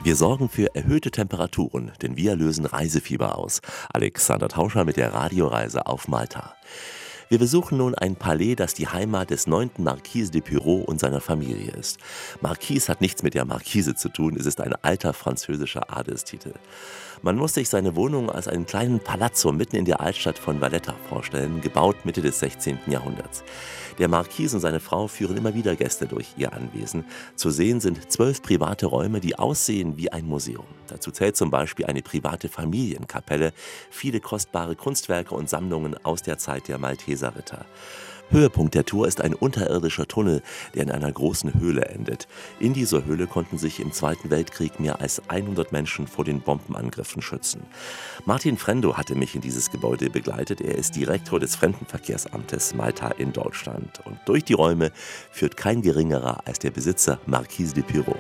Wir sorgen für erhöhte Temperaturen, denn wir lösen Reisefieber aus. Alexander Tauscher mit der Radioreise auf Malta. Wir besuchen nun ein Palais, das die Heimat des 9. Marquis de Pyrrhot und seiner Familie ist. Marquis hat nichts mit der Marquise zu tun, es ist ein alter französischer Adelstitel. Man muss sich seine Wohnung als einen kleinen Palazzo mitten in der Altstadt von Valletta vorstellen, gebaut Mitte des 16. Jahrhunderts. Der Marquis und seine Frau führen immer wieder Gäste durch ihr Anwesen. Zu sehen sind 12 private Räume, die aussehen wie ein Museum. Dazu zählt zum Beispiel eine private Familienkapelle, viele kostbare Kunstwerke und Sammlungen aus der Zeit der Malteser Ritter. Höhepunkt der Tour ist ein unterirdischer Tunnel, der in einer großen Höhle endet. In dieser Höhle konnten sich im Zweiten Weltkrieg mehr als 100 Menschen vor den Bombenangriffen schützen. Martin Frendo hatte mich in dieses Gebäude begleitet. Er ist Direktor des Fremdenverkehrsamtes Malta in Deutschland. Und durch die Räume führt kein geringerer als der Besitzer Marquis de Pyrrhot.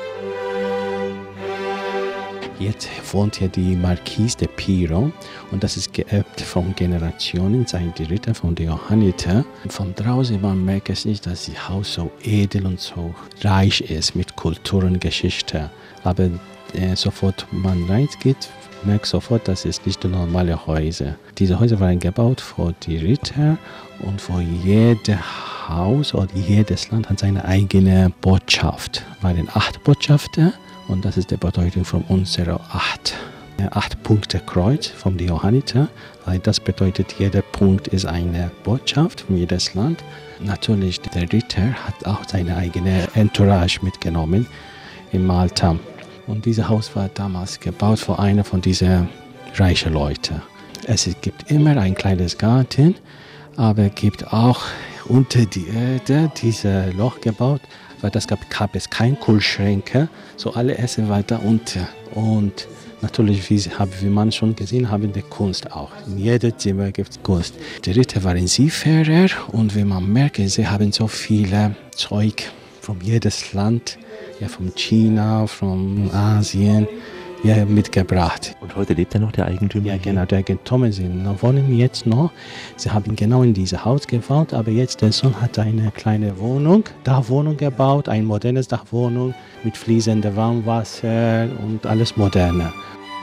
Jetzt wohnt hier die Marquise de Pyrrhot und das ist geerbt von Generationen, seien die Ritter von den Johanniter. Von draußen man merkt es nicht, dass das Haus so edel und so reich ist mit Kultur und Geschichte. Aber sofort man reingeht, merkt sofort, dass es nicht normale Häuser. Diese Häuser waren gebaut für die Ritter und für jedes Haus oder jedes Land hat seine eigene Botschaft. Es waren 8 Botschafter. Und das ist die Bedeutung von unserer 8 Punkte Kreuz von den Johanniter. Das bedeutet, jeder Punkt ist eine Botschaft von jedes Land. Natürlich, der Ritter hat auch seine eigene Entourage mitgenommen in Malta. Und dieses Haus war damals gebaut für einen von diesen reichen Leuten. Es gibt immer ein kleines Garten, aber es gibt auch unter die Erde dieses Loch gebaut. Weil das gab es keine Kühlschränke, so alle essen weiter unter. Und natürlich, wie man schon gesehen haben, die Kunst auch. In jedem Zimmer gibt es Kunst. Die Ritter waren Seefahrer und wie man merkt, sie haben so viele Zeug von jedes Land, ja, von China, von Asien, ja, mitgebracht. Und heute lebt noch der Eigentümer? Ja, genau, der Eigentümer wohnen jetzt noch. Sie haben genau in dieses Haus gebaut, aber jetzt der Sohn hat eine kleine Dachwohnung gebaut, ein modernes Dachwohnung mit fließendem Warmwasser und alles moderne.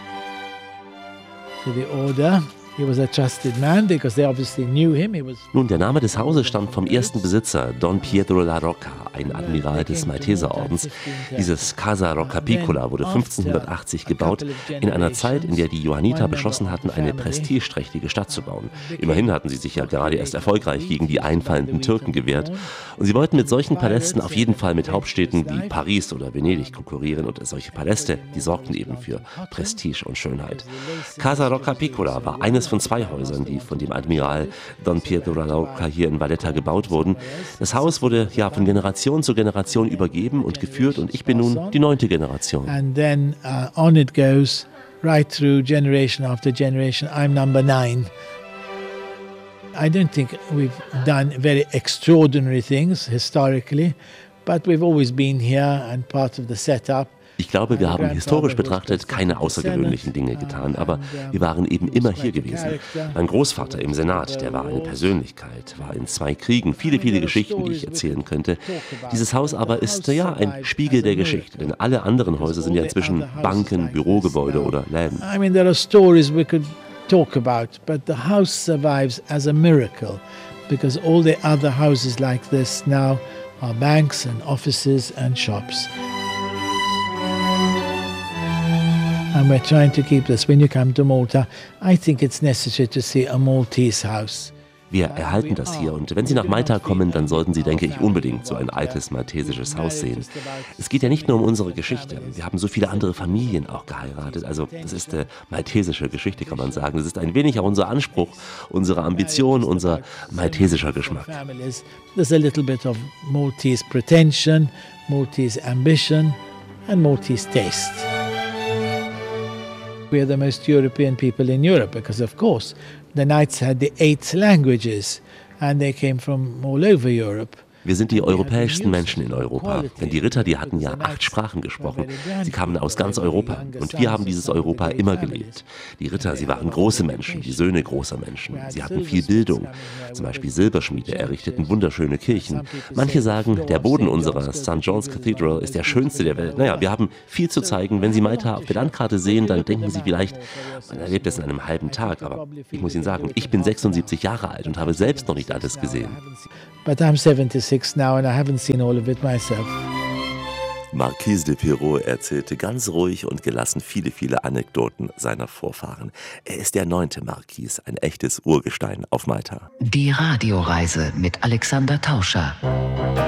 To the order. He was a trusted man because they obviously knew him. Nun, der Name des Hauses stammt vom ersten Besitzer, Don Pietro La Rocca, ein Admiral des Malteserordens. Dieses Casa Rocca Piccola wurde 1580 gebaut, in einer Zeit, in der die Johanniter beschlossen hatten, eine prestigeträchtige Stadt zu bauen. Immerhin hatten sie sich ja gerade erst erfolgreich gegen die einfallenden Türken gewehrt. Und sie wollten mit solchen Palästen auf jeden Fall mit Hauptstädten wie Paris oder Venedig konkurrieren. Und solche Paläste, die sorgten eben für Prestige und Schönheit. Casa Rocca Piccola war eines von 2 Häusern, die von dem Admiral Don Pietro La Rocca hier in Valletta gebaut wurden. Das Haus wurde ja von Generation zu Generation übergeben und geführt und ich bin nun die 9. Generation. And then on it goes right through generation after generation. I'm number 9. I don't think we've done very extraordinary things historically, but we've always been here and part of the setup. Ich glaube, wir haben historisch betrachtet keine außergewöhnlichen Dinge getan, aber wir waren eben immer hier gewesen. Mein Großvater im Senat, der war eine Persönlichkeit, war in 2 Kriegen, viele Geschichten, die ich erzählen könnte. Dieses Haus aber ist ja ein Spiegel der Geschichte, denn alle anderen Häuser sind ja inzwischen Banken, Bürogebäude oder Läden. I mean, there are stories we could talk about, but the house survives as a miracle because all the other houses like this now are banks and offices and shops. And we're trying to keep this. When you come to Malta, I think it's necessary to see a Maltese house. Wir erhalten das hier und wenn Sie nach Malta kommen, dann sollten Sie, denke ich, unbedingt so ein altes maltesisches Haus sehen. Es geht ja nicht nur um unsere Geschichte. Wir haben so viele andere Familien auch geheiratet. Also das ist maltesische Geschichte, kann man sagen. Das ist ein wenig auch unser Anspruch, unsere Ambition, unser maltesischer Geschmack. There's a little bit of Maltese pretension, Maltese ambition and Maltese taste. We are the most European people in Europe because, of course, the Knights had the 8 languages and they came from all over Europe. Wir sind die europäischsten Menschen in Europa. Denn die Ritter, die hatten ja 8 Sprachen gesprochen. Sie kamen aus ganz Europa. Und wir haben dieses Europa immer gelebt. Die Ritter, sie waren große Menschen, die Söhne großer Menschen. Sie hatten viel Bildung. Zum Beispiel Silberschmiede errichteten wunderschöne Kirchen. Manche sagen, der Boden unserer St. John's Cathedral ist der schönste der Welt. Naja, wir haben viel zu zeigen. Wenn Sie Malta auf der Landkarte sehen, dann denken Sie vielleicht, man erlebt es in einem halben Tag. Aber ich muss Ihnen sagen, ich bin 76 Jahre alt und habe selbst noch nicht alles gesehen. But I'm 76 now and I haven't seen all of it myself. Marquis de Pirot erzählte ganz ruhig und gelassen viele Anekdoten seiner Vorfahren. Er ist der 9. Marquis, ein echtes Urgestein auf Malta. Die Radioreise mit Alexander Tauscher.